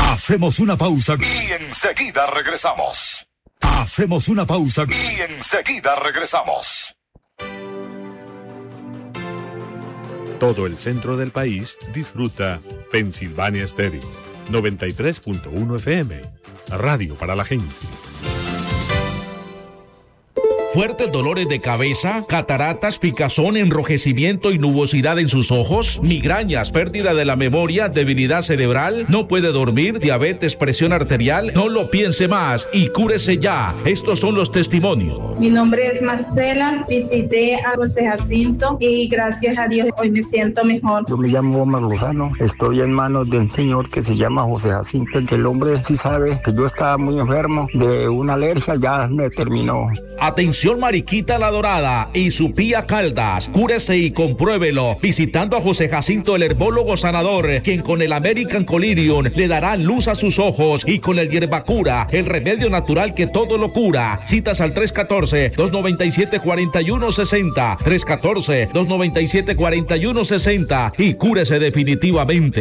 Hacemos una pausa y enseguida regresamos. Hacemos una pausa y enseguida regresamos. Todo el centro del país disfruta Pensilvania Stereo, 93.1 FM, radio para la gente. ¿Fuertes dolores de cabeza, cataratas, picazón, enrojecimiento y nubosidad en sus ojos? ¿Migrañas, pérdida de la memoria, debilidad cerebral? ¿No puede dormir? ¿Diabetes, presión arterial? No lo piense más y cúrese ya. Estos son los testimonios. Mi nombre es Marcela, visité a José Jacinto y gracias a Dios hoy me siento mejor. Yo me llamo Omar Lozano, estoy en manos de un señor que se llama José Jacinto, que el hombre sí sabe que yo estaba muy enfermo de una alergia, ya me terminó. Atención Mariquita La Dorada y su Pía Caldas, cúrese y compruébelo visitando a José Jacinto el herbólogo sanador, quien con el American Collyrium le dará luz a sus ojos y con el Hierbacura, el remedio natural que todo lo cura. Citas al 314-297-4160, 314-297-4160 y cúrese definitivamente.